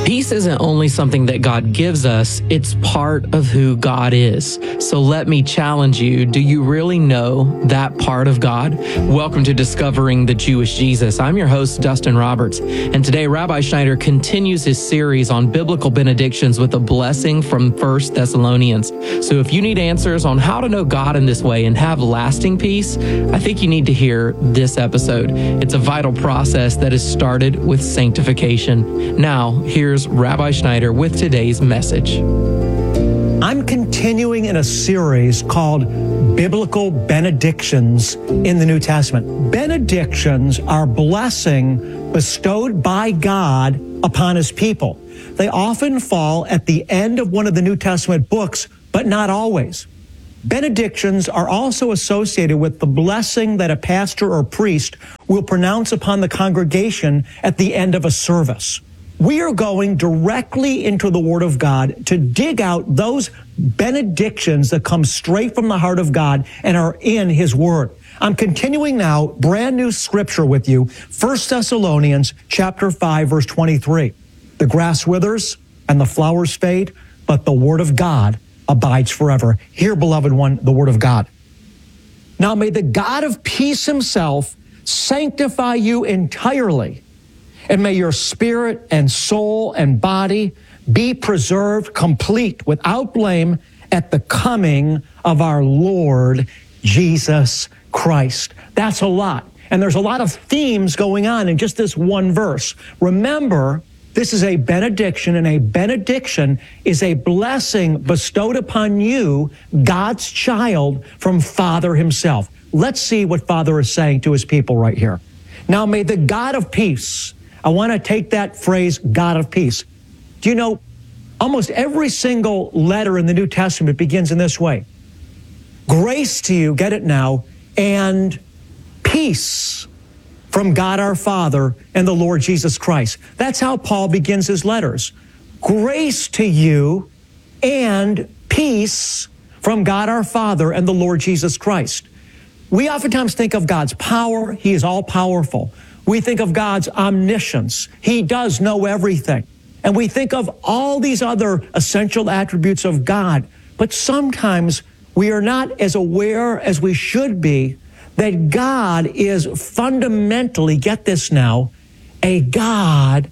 Peace isn't only something that God gives us, it's part of who God is. So let me challenge you, do you really know that part of God? Welcome to Discovering the Jewish Jesus. I'm your host, Dustin Roberts, and today Rabbi Schneider continues his series on biblical benedictions with a blessing from 1 Thessalonians. So if you need answers on how to know God in this way and have lasting peace, I think you need to hear this episode. It's a vital process that is started with sanctification. Now, here's Rabbi Schneider with today's message. I'm continuing in a series called Biblical Benedictions in the New Testament. Benedictions are blessing bestowed by God upon His people. They often fall at the end of one of the New Testament books, but not always. Benedictions are also associated with the blessing that a pastor or priest will pronounce upon the congregation at the end of a service. We are going directly into the Word of God to dig out those benedictions that come straight from the heart of God and are in His Word. I'm continuing now, brand new scripture with you, 1 Thessalonians chapter 5, verse 23. The grass withers and the flowers fade, but the Word of God abides forever. Hear, beloved one, the Word of God. Now may the God of peace Himself sanctify you entirely, and may your spirit and soul and body be preserved complete without blame at the coming of our Lord Jesus Christ. That's a lot. And there's a lot of themes going on in just this one verse. Remember, this is a benediction, and a benediction is a blessing bestowed upon you, God's child, from Father Himself. Let's see what Father is saying to His people right here. Now may the God of peace, I want to take that phrase, God of peace. Do you know, almost every single letter in the New Testament begins in this way. Grace to you, get it now, and peace from God our Father and the Lord Jesus Christ. That's how Paul begins his letters. Grace to you and peace from God our Father and the Lord Jesus Christ. We oftentimes think of God's power. He is all-powerful. We think of God's omniscience. He does know everything. And we think of all these other essential attributes of God. But sometimes we are not as aware as we should be that God is fundamentally, get this now, a God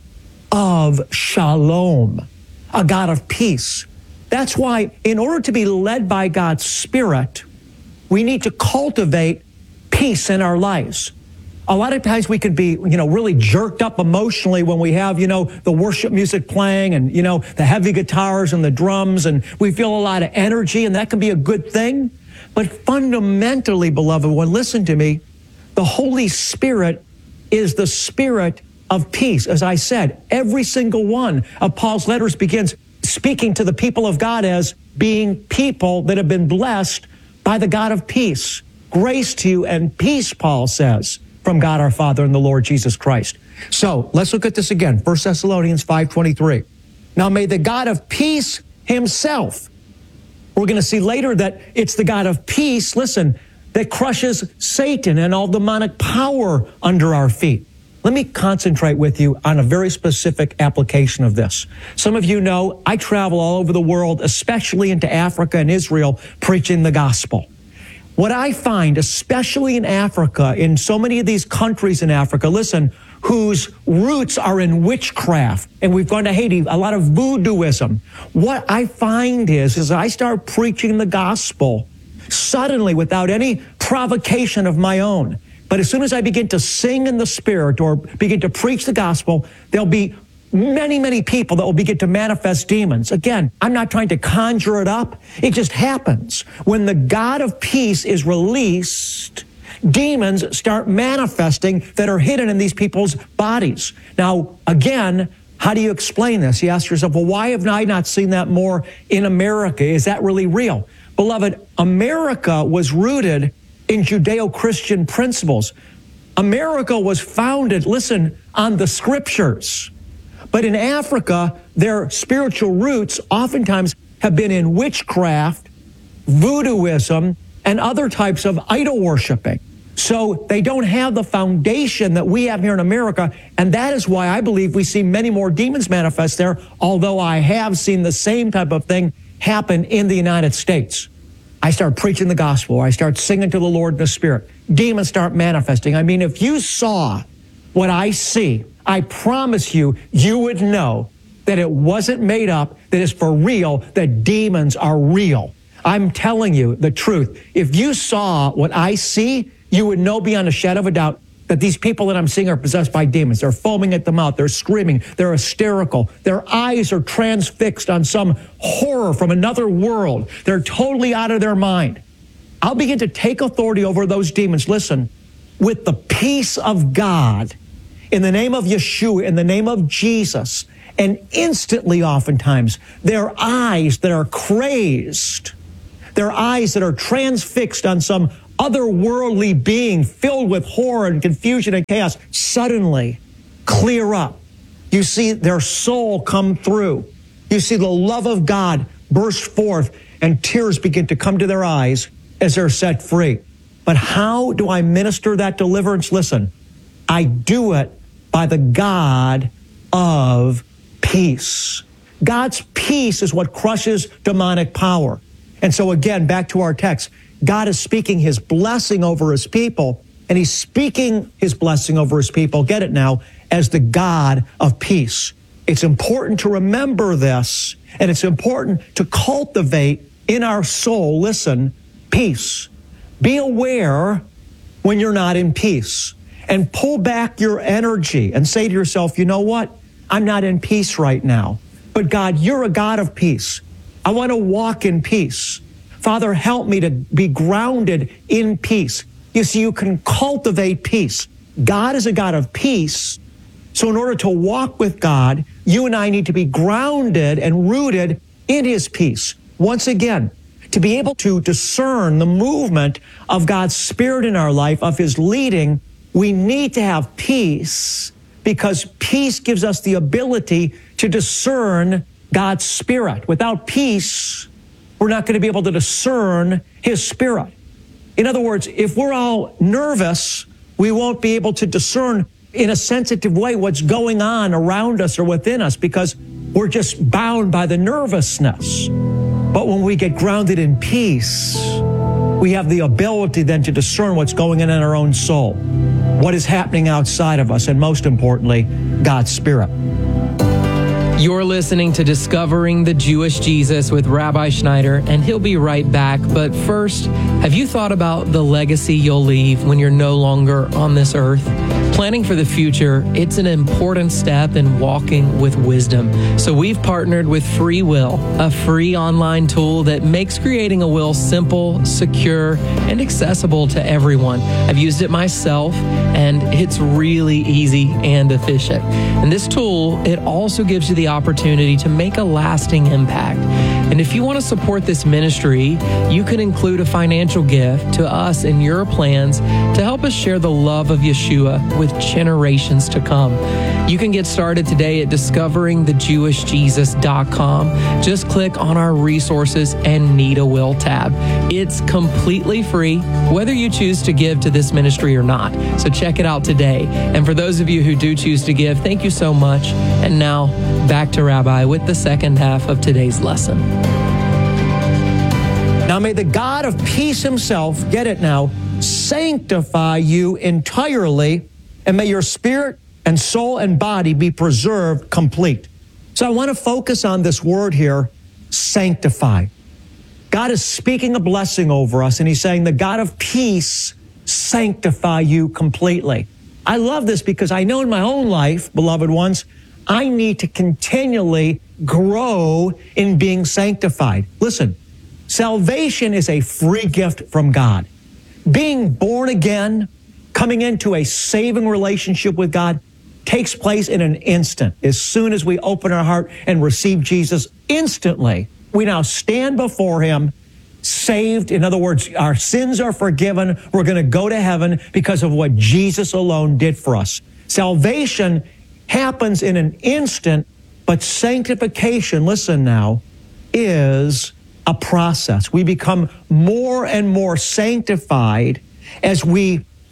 of shalom, a God of peace. That's why in order to be led by God's Spirit, we need to cultivate peace in our lives. A lot of times we could be, really jerked up emotionally when we have, the worship music playing and, the heavy guitars and the drums, and we feel a lot of energy, and that can be a good thing. But fundamentally, beloved one, listen to me, the Holy Spirit is the Spirit of peace. As I said, every single one of Paul's letters begins speaking to the people of God as being people that have been blessed by the God of peace. Grace to you and peace, Paul says, from God our Father and the Lord Jesus Christ. So let's look at this again. 1 Thessalonians 5:23. Now may the God of peace Himself, we're going to see later that it's the God of peace, listen, that crushes Satan and all demonic power under our feet. Let me concentrate with you on a very specific application of this. Some of you know I travel all over the world, especially into Africa and Israel, preaching the gospel. What I find, especially in Africa, in so many of these countries in Africa, listen, whose roots are in witchcraft, and we've gone to Haiti, a lot of voodooism. What I find is I start preaching the gospel suddenly without any provocation of my own. But as soon as I begin to sing in the Spirit or begin to preach the gospel, there'll be many, many people that will begin to manifest demons. Again, I'm not trying to conjure it up. It just happens. When the God of peace is released, demons start manifesting that are hidden in these people's bodies. Now, again, how do you explain this? You ask yourself, well, why have I not seen that more in America? Is that really real? Beloved, America was rooted in Judeo-Christian principles. America was founded, listen, on the Scriptures. But in Africa, their spiritual roots oftentimes have been in witchcraft, voodooism, and other types of idol worshiping. So they don't have the foundation that we have here in America. And that is why I believe we see many more demons manifest there, although I have seen the same type of thing happen in the United States. I start preaching the gospel. I start singing to the Lord in the Spirit. Demons start manifesting. I mean, if you saw what I see, I promise you, you would know that it wasn't made up, that it's for real, that demons are real. I'm telling you the truth. If you saw what I see, you would know beyond a shadow of a doubt that these people that I'm seeing are possessed by demons. They're foaming at the mouth. They're screaming. They're hysterical. Their eyes are transfixed on some horror from another world. They're totally out of their mind. I'll begin to take authority over those demons. Listen, with the peace of God, in the name of Yeshua, in the name of Jesus, and instantly oftentimes, their eyes that are crazed, their eyes that are transfixed on some otherworldly being filled with horror and confusion and chaos, suddenly clear up. You see their soul come through. You see the love of God burst forth, and tears begin to come to their eyes as they're set free. But how do I minister that deliverance? Listen, I do it by the God of peace. God's peace is what crushes demonic power. And so again, back to our text, God is speaking his blessing over his people, and he's speaking his blessing over his people, get it now, as the God of peace. It's important to remember this, and it's important to cultivate in our soul, listen, peace. Be aware when you're not in peace, and pull back your energy and say to yourself, you know what? I'm not in peace right now, but God, you're a God of peace. I want to walk in peace. Father, help me to be grounded in peace. You see, you can cultivate peace. God is a God of peace. So in order to walk with God, you and I need to be grounded and rooted in his peace. Once again, to be able to discern the movement of God's Spirit in our life, of his leading, we need to have peace, because peace gives us the ability to discern God's Spirit. Without peace, we're not going to be able to discern his Spirit. In other words, if we're all nervous, we won't be able to discern in a sensitive way what's going on around us or within us, because we're just bound by the nervousness. But when we get grounded in peace, we have the ability then to discern what's going on in our own soul, what is happening outside of us, and most importantly, God's Spirit. You're listening to Discovering the Jewish Jesus with Rabbi Schneider, and he'll be right back. But first, have you thought about the legacy you'll leave when you're no longer on this earth? Planning for the future, it's an important step in walking with wisdom. So we've partnered with Free Will, a free online tool that makes creating a will simple, secure, and accessible to everyone. I've used it myself, and it's really easy and efficient. And this tool, it also gives you the opportunity to make a lasting impact. And if you want to support this ministry, you can include a financial gift to us in your plans to help us share the love of Yeshua with generations to come. You can get started today at discoveringthejewishjesus.com. Just click on our resources and Need a Will tab. It's completely free, whether you choose to give to this ministry or not. So check it out today. And for those of you who do choose to give, thank you so much. And now, back to Rabbi with the second half of today's lesson. Now may the God of peace himself, get it now, sanctify you entirely, and may your spirit and soul and body be preserved complete. So I want to focus on this word here, sanctify. God is speaking a blessing over us, and he's saying the God of peace sanctify you completely. I love this because I know in my own life, beloved ones, I need to continually grow in being sanctified. Listen, salvation is a free gift from God. Being born again, coming into a saving relationship with God, takes place in an instant. As soon as we open our heart and receive Jesus, instantly, we now stand before him, saved. In other words, our sins are forgiven. We're going to go to heaven because of what Jesus alone did for us. Salvation happens in an instant, but sanctification, listen now, is a process. We become more and more sanctified as we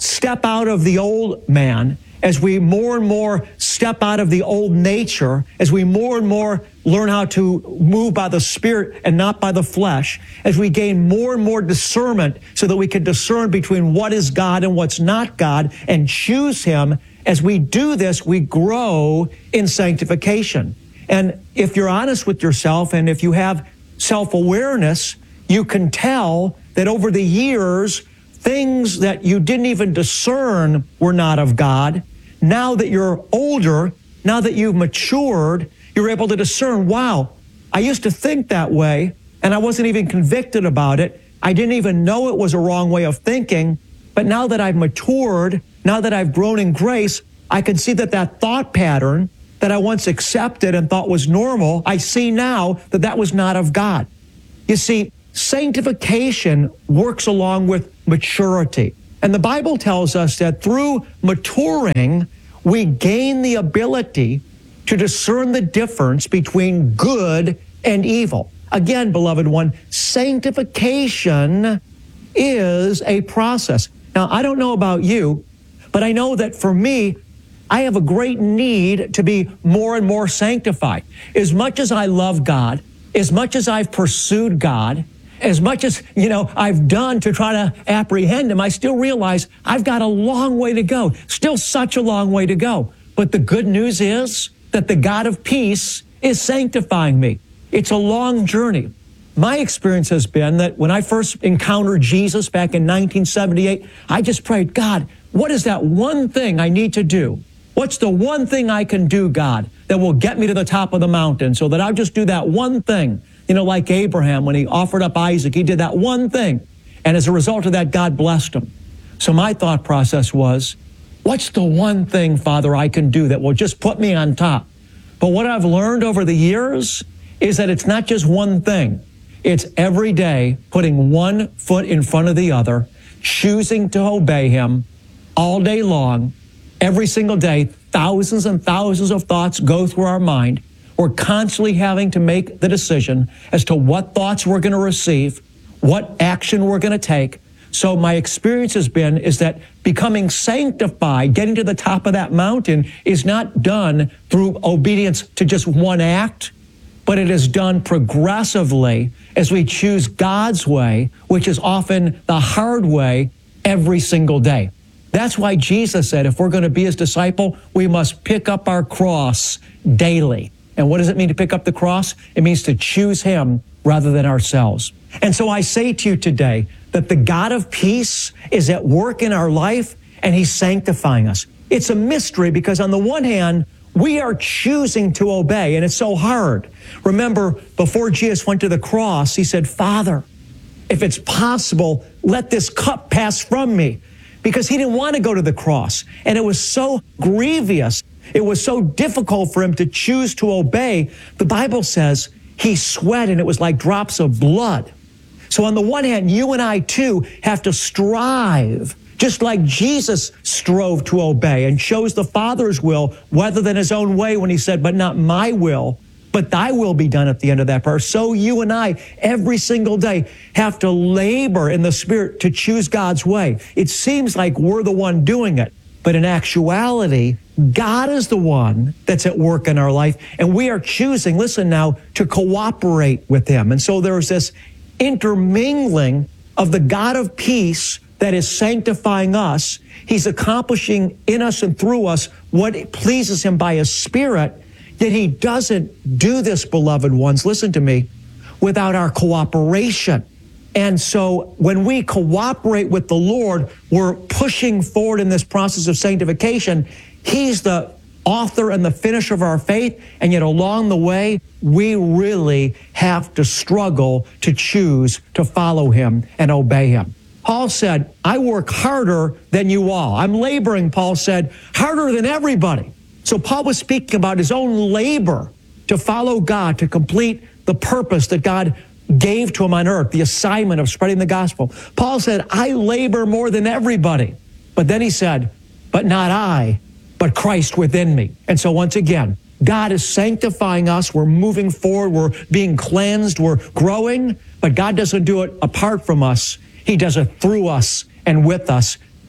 step out of the old man, as we more and more step out of the old nature, as we more and more learn how to move by the Spirit and not by the flesh, as we gain more and more discernment so that we can discern between what is God and what's not God and choose Him, as we do this, we grow in sanctification. And if you're honest with yourself and if you have self-awareness, you can tell that over the years, things that you didn't even discern were not of God. Now that you're older, now that you've matured, you're able to discern, wow, I used to think that way, and I wasn't even convicted about it. I didn't even know it was a wrong way of thinking. But now that I've matured, now that I've grown in grace, I can see that that thought pattern that I once accepted and thought was normal, I see now that that was not of God. You see, sanctification works along with maturity. And the Bible tells us that through maturing, we gain the ability to discern the difference between good and evil. Again, beloved one, sanctification is a process. Now, I don't know about you, but I know that for me, I have a great need to be more and more sanctified. As much as I love God, as much as I've pursued God, as much as, I've done to try to apprehend Him, I still realize I've got a long way to go. Still such a long way to go. But the good news is that the God of peace is sanctifying me. It's a long journey. My experience has been that when I first encountered Jesus back in 1978, I just prayed, God, what is that one thing I need to do? What's the one thing I can do, God, that will get me to the top of the mountain so that I'll just do that one thing? Like Abraham, when he offered up Isaac, he did that one thing. And as a result of that, God blessed him. So my thought process was, what's the one thing, Father, I can do that will just put me on top? But what I've learned over the years is that it's not just one thing. It's every day putting one foot in front of the other, choosing to obey Him all day long. Every single day, thousands and thousands of thoughts go through our mind. We're constantly having to make the decision as to what thoughts we're going to receive, what action we're going to take. So my experience has been is that becoming sanctified, getting to the top of that mountain, is not done through obedience to just one act, but it is done progressively as we choose God's way, which is often the hard way, every single day. That's why Jesus said if we're going to be His disciple, we must pick up our cross daily. And what does it mean to pick up the cross? It means to choose Him rather than ourselves. And so I say to you today that the God of peace is at work in our life and He's sanctifying us. It's a mystery because on the one hand, we are choosing to obey, and it's so hard. Remember, before Jesus went to the cross, He said, Father, if it's possible, let this cup pass from me. Because He didn't want to go to the cross. And it was so grievous. It was so difficult for Him to choose to obey. The Bible says He sweat and it was like drops of blood. So on the one hand, you and I too have to strive, just like Jesus strove to obey and chose the Father's will rather than His own way when He said, but not my will, but thy will be done at the end of that prayer. So you and I, every single day, have to labor in the Spirit to choose God's way. It seems like we're the one doing it, but in actuality, God is the one that's at work in our life, and we are choosing, listen now, to cooperate with Him. And so there's this intermingling of the God of peace that is sanctifying us. He's accomplishing in us and through us what pleases Him by His Spirit. Yet He doesn't do this, beloved ones, listen to me, without our cooperation. And so when we cooperate with the Lord, we're pushing forward in this process of sanctification. He's the author and the finisher of our faith, and yet along the way, we really have to struggle to choose to follow Him and obey Him. Paul said, I work harder than you all. I'm laboring, Paul said, harder than everybody. So Paul was speaking about his own labor to follow God, to complete the purpose that God gave to him on earth, the assignment of spreading the gospel. Paul said, I labor more than everybody. But then he said, but not I, but Christ within me. And so once again, God is sanctifying us. We're moving forward. We're being cleansed. We're growing. But God doesn't do it apart from us. He does it through us and with us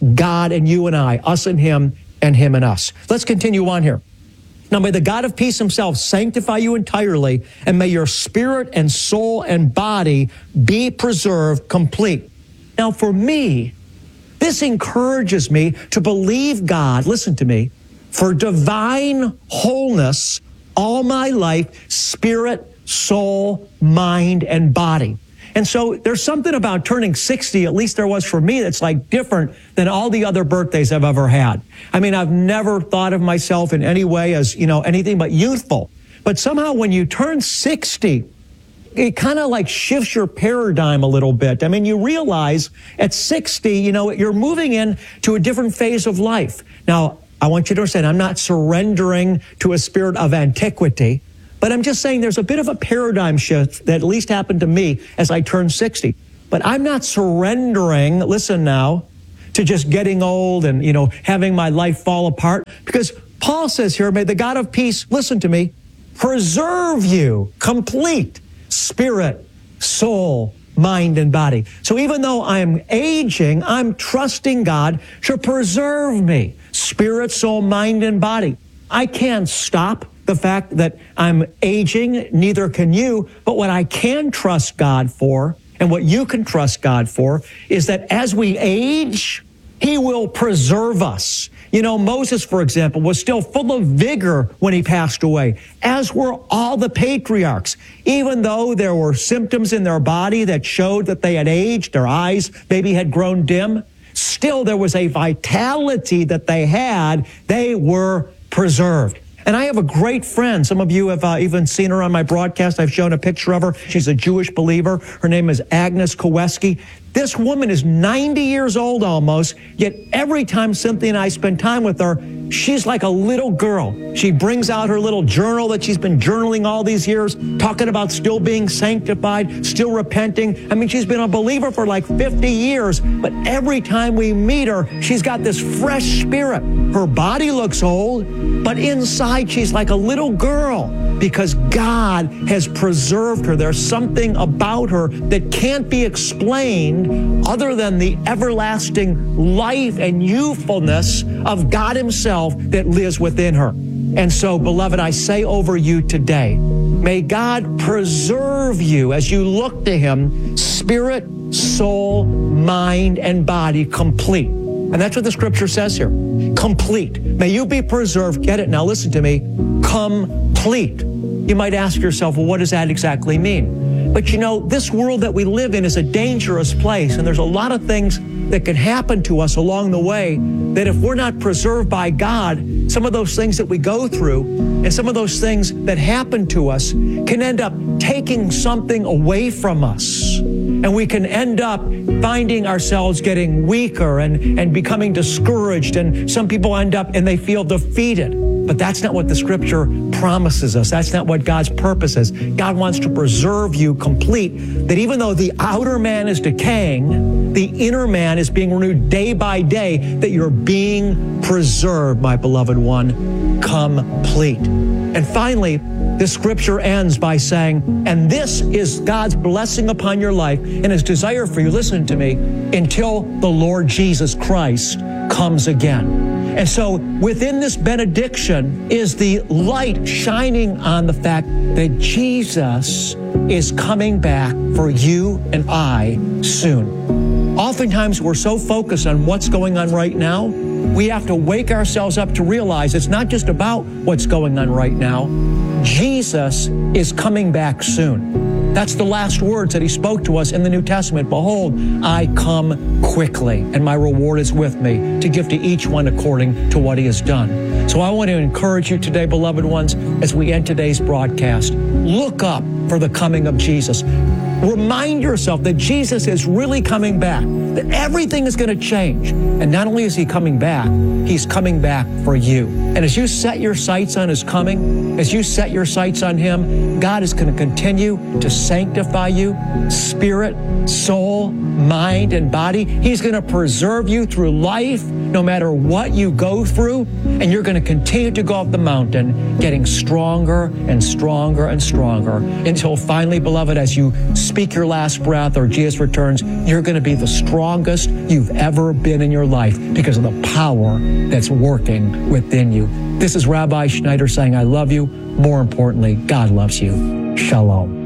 God and you and I, us and him and us. Let's continue on here. Now may the God of peace himself sanctify you entirely, and may your spirit and soul and body be preserved complete. Now for me, this encourages me to believe God, listen to me, for divine wholeness all my life, spirit, soul, mind, and body. And so there's something about turning 60, at least there was for me, that's like different than all the other birthdays I've ever had. I mean, I've never thought of myself in any way as, anything but youthful. But somehow when you turn 60, it kind of like shifts your paradigm a little bit. I mean, you realize at 60, you're moving into a different phase of life. Now, I want you to understand, I'm not surrendering to a spirit of antiquity. But I'm just saying there's a bit of a paradigm shift that at least happened to me as I turned 60. But I'm not surrendering, listen now, to just getting old and, having my life fall apart. Because Paul says here, may the God of peace, listen to me, preserve you complete, spirit, soul, mind, and body. So even though I'm aging, I'm trusting God to preserve me, spirit, soul, mind, and body. I can't stop the fact that I'm aging, neither can you. But what I can trust God for, and what you can trust God for, is that as we age, he will preserve us. Moses, for example, was still full of vigor when he passed away, as were all the patriarchs. Even though there were symptoms in their body that showed that they had aged, their eyes maybe had grown dim, still there was a vitality that they had. They were preserved. And I have a great friend. Some of you have even seen her on my broadcast. I've shown a picture of her. She's a Jewish believer. Her name is Agnes Koweski. This woman is 90 years old almost, yet every time Cynthia and I spend time with her, she's like a little girl. She brings out her little journal that she's been journaling all these years, talking about still being sanctified, still repenting. I mean, she's been a believer for like 50 years, but every time we meet her, she's got this fresh spirit. Her body looks old, but inside she's like a little girl because God has preserved her. There's something about her that can't be explained other than the everlasting life and youthfulness of God himself that lives within her. And so, beloved, I say over you today, may God preserve you as you look to him, spirit, soul, mind, and body complete. And that's what the scripture says here. Complete. May you be preserved. Get it? Now listen to me. Complete. You might ask yourself, well, what does that exactly mean? But this world that we live in is a dangerous place, and there's a lot of things that can happen to us along the way that if we're not preserved by God, some of those things that we go through and some of those things that happen to us can end up taking something away from us. And we can end up finding ourselves getting weaker and becoming discouraged. And some people end up and they feel defeated. But that's not what the scripture promises us. That's not what God's purpose is. God wants to preserve you complete, that even though the outer man is decaying, the inner man is being renewed day by day, that you're being preserved, my beloved one, complete. And finally, the scripture ends by saying, and this is God's blessing upon your life and his desire for you, listen to me, until the Lord Jesus Christ comes again. And so within this benediction is the light shining on the fact that Jesus is coming back for you and I soon. Oftentimes we're so focused on what's going on right now, we have to wake ourselves up to realize it's not just about what's going on right now. Jesus is coming back soon. That's the last words that he spoke to us in the New Testament. Behold, I come quickly, and my reward is with me to give to each one according to what he has done. So I want to encourage you today, beloved ones, as we end today's broadcast, look up for the coming of Jesus. Remind yourself that Jesus is really coming back, that everything is going to change. And not only is he coming back, he's coming back for you. And as you set your sights on his coming, as you set your sights on him, God is going to continue to sanctify you, spirit, soul, mind, and body. He's going to preserve you through life, no matter what you go through. And you're going to continue to go up the mountain, getting stronger and stronger and stronger, until finally, beloved, as you speak your last breath or Jesus returns, you're going to be the strongest you've ever been in your life because of the power that's working within you. This is Rabbi Schneider saying, I love you. More importantly, God loves you. Shalom.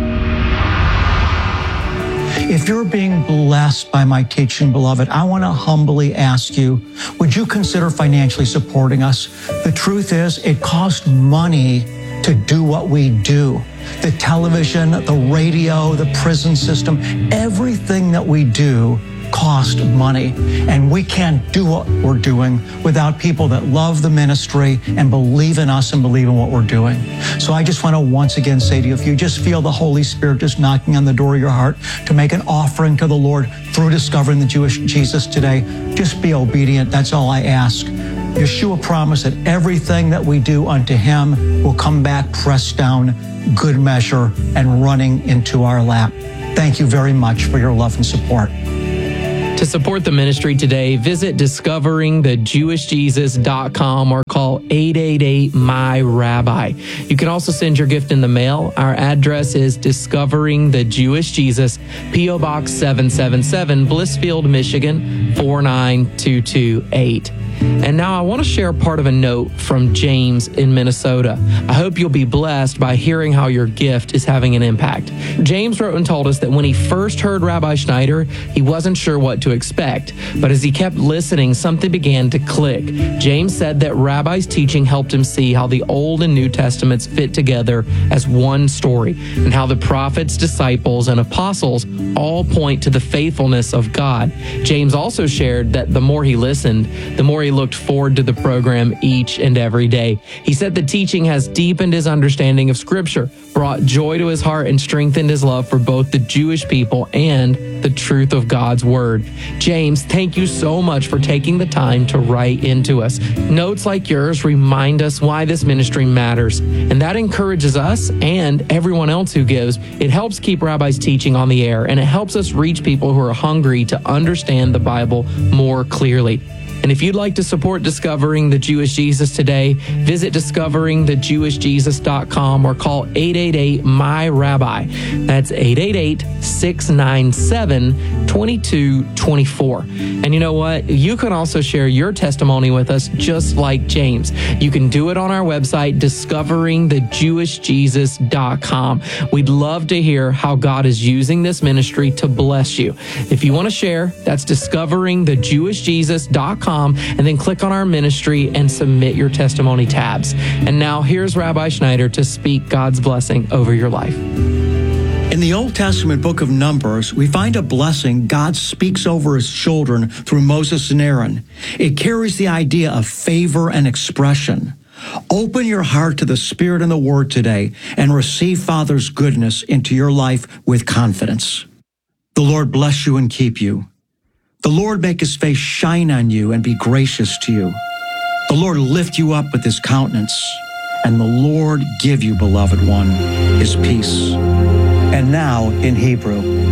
If you're being blessed by my teaching, beloved, I want to humbly ask you, would you consider financially supporting us? The truth is, it costs money to do what we do. The television, the radio, the prison system, everything that we do costs money. And we can't do what we're doing without people that love the ministry and believe in us and believe in what we're doing. So I just want to once again say to you, if you just feel the Holy Spirit just knocking on the door of your heart to make an offering to the Lord through discovering the Jewish Jesus today, just be obedient. That's all I ask. Yeshua promised that everything that we do unto him will come back pressed down, good measure, and running into our lap. Thank you very much for your love and support. To support the ministry today, visit discoveringthejewishjesus.com or call 888-MY-RABBI. You can also send your gift in the mail. Our address is Discovering the Jewish Jesus, P.O. Box 777, Blissfield, Michigan, 49228. And now I want to share part of a note from James in Minnesota. I hope you'll be blessed by hearing how your gift is having an impact. James wrote and told us that when he first heard Rabbi Schneider, he wasn't sure what to expect. But as he kept listening, something began to click. James said that Rabbi's teaching helped him see how the Old and New Testaments fit together as one story, and how the prophets, disciples, and apostles all point to the faithfulness of God. James also shared that the more he listened, the more he looked forward to the program each and every day. He said the teaching has deepened his understanding of Scripture, brought joy to his heart, and strengthened his love for both the Jewish people and the truth of God's Word. James, thank you so much for taking the time to write into us. Notes like yours remind us why this ministry matters, and that encourages us and everyone else who gives. It helps keep Rabbi's teaching on the air, and it helps us reach people who are hungry to understand the Bible more clearly. And if you'd like to support Discovering the Jewish Jesus today, visit discoveringthejewishjesus.com or call 888-MY-RABBI. That's 888-697-2224. And you know what? You can also share your testimony with us just like James. You can do it on our website, discoveringthejewishjesus.com. We'd love to hear how God is using this ministry to bless you. If you want to share, that's discoveringthejewishjesus.com. And then click on our ministry and submit your testimony tabs. And now here's Rabbi Schneider to speak God's blessing over your life. In the Old Testament book of Numbers, we find a blessing God speaks over his children through Moses and Aaron. It carries the idea of favor and expression. Open your heart to the Spirit and the Word today and receive Father's goodness into your life with confidence. The Lord bless you and keep you. The Lord make his face shine on you and be gracious to you. The Lord lift you up with his countenance, and the Lord give you, beloved one, his peace. And now in Hebrew.